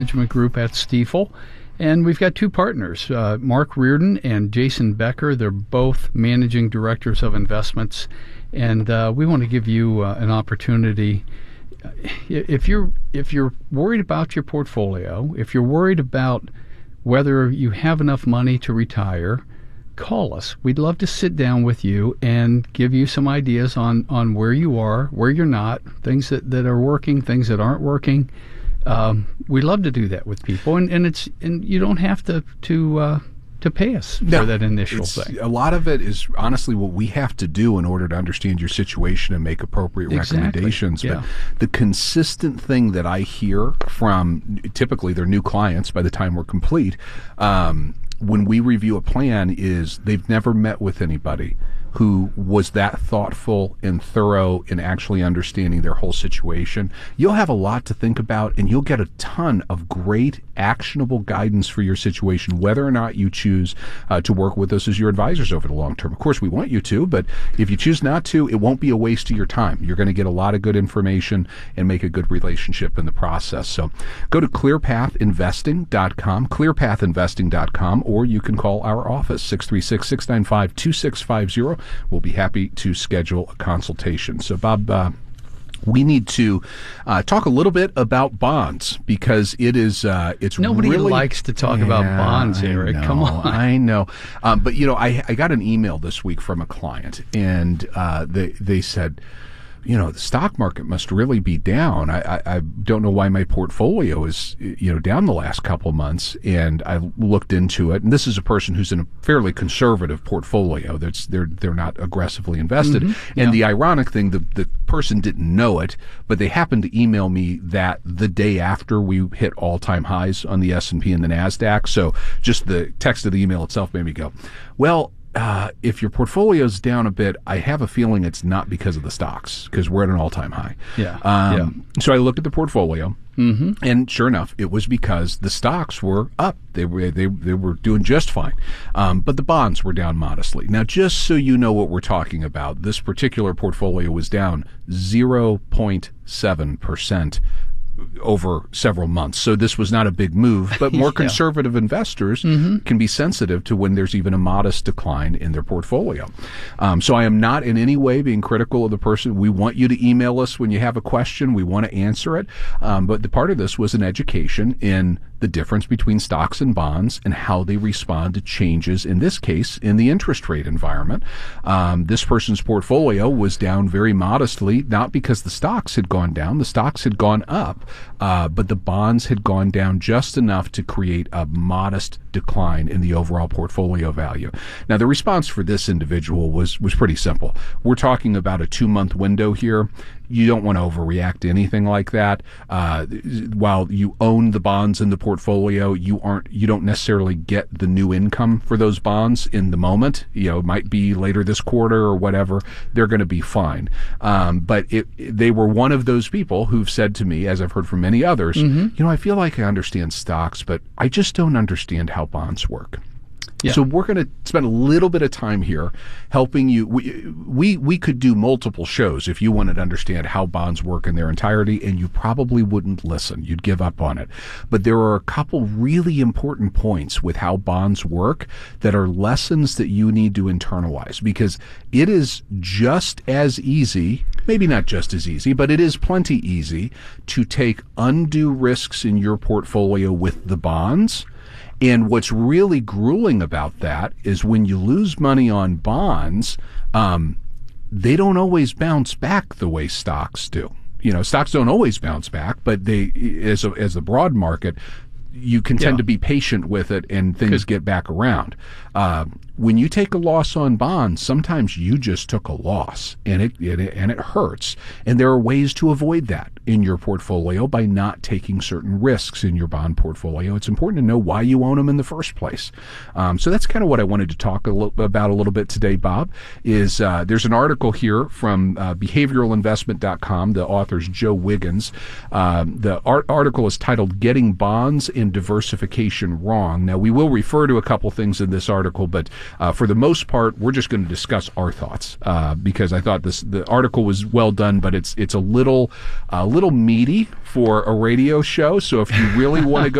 Management Group at Stifel. And we've got two partners, Mark Reardon and Jason Becker. They're both managing directors of investments. And we want to give you an opportunity. If you're worried about your portfolio, if you're worried about whether you have enough money to retire, call us. We'd love to sit down with you and give you some ideas on where you are, where you're not, things that are working, things that aren't working. We love to do that with people, and you don't have to pay us for that initial thing. A lot of it is honestly what we have to do in order to understand your situation and make appropriate recommendations. Yeah. But the consistent thing that I hear from typically their new clients by the time we're complete, when we review a plan, is they've never met with anybody who was that thoughtful and thorough in actually understanding their whole situation. You'll have a lot to think about, and you'll get a ton of great, actionable guidance for your situation, whether or not you choose to work with us as your advisors over the long term. Of course, we want you to, but if you choose not to, it won't be a waste of your time. You're going to get a lot of good information and make a good relationship in the process. So go to clearpathinvesting.com, clearpathinvesting.com, or you can call our office, 636-695-2650. We'll be happy to schedule a consultation. So, Bob, we need to talk a little bit about bonds because it's nobody really, likes to talk about bonds, Eric. Come on, I know. But I got an email this week from a client, and they said, the stock market must really be down. I don't know why my portfolio is, down the last couple months. And I looked into it. And this is a person who's in a fairly conservative portfolio. They're not aggressively invested. Mm-hmm. And the ironic thing, the person didn't know it, but they happened to email me that the day after we hit all-time highs on the S&P and the NASDAQ. So just the text of the email itself made me go, well, if your portfolio's down a bit, I have a feeling it's not because of the stocks, because we're at an all-time high. Yeah. So I looked at the portfolio, mm-hmm. and sure enough, it was because the stocks were up. They were doing just fine, but the bonds were down modestly. Now, just so you know what we're talking about, this particular portfolio was down 0.7% over several months. So this was not a big move, but more conservative investors mm-hmm. can be sensitive to when there's even a modest decline in their portfolio. So I am not in any way being critical of the person. We want you to email us when you have a question. We want to answer it. But the part of this was an education in the difference between stocks and bonds and how they respond to changes, in this case, in the interest rate environment. This person's portfolio was down very modestly, not because the stocks had gone down. The stocks had gone up, but the bonds had gone down just enough to create a modest decline in the overall portfolio value. Now, the response for this individual was pretty simple. We're talking about a 2-month window here. You don't want to overreact to anything like that. While you own the bonds in the portfolio, you don't necessarily get the new income for those bonds in the moment. It might be later this quarter or whatever. They're going to be fine. But they were one of those people who've said to me, as I've heard from many others, mm-hmm. I feel like I understand stocks, but I just don't understand how bonds work. Yeah. So we're going to spend a little bit of time here helping you. We could do multiple shows if you wanted to understand how bonds work in their entirety, and you probably wouldn't listen. You'd give up on it. But there are a couple really important points with how bonds work that are lessons that you need to internalize, because it is just as easy, maybe not just as easy, but it is plenty easy to take undue risks in your portfolio with the bonds. And what's really grueling about that is when you lose money on bonds, they don't always bounce back the way stocks do. Stocks don't always bounce back, but they, as a broad market, you can tend to be patient with it and things get back around. When you take a loss on bonds, sometimes you just took a loss, and it hurts. And there are ways to avoid that in your portfolio by not taking certain risks in your bond portfolio. It's important to know why you own them in the first place. So that's kind of what I wanted to talk about a little bit today, Bob, is there's an article here from behavioralinvestment.com. The author's Joe Wiggins. The article is titled Getting Bonds and Diversification Wrong. Now, we will refer to a couple things in this article, but For the most part, we're just going to discuss our thoughts because I thought the article was well done, but it's a little meaty for a radio show. So if you really want to